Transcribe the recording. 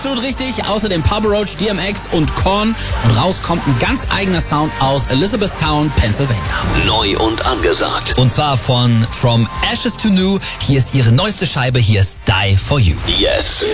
Absolut richtig. Außerdem Papa Roach, DMX und Korn. Und raus kommt ein ganz eigener Sound aus Elizabethtown, Pennsylvania. Neu und angesagt. Und zwar von From Ashes to New. Hier ist ihre neueste Scheibe. Hier ist Die For You. Jetzt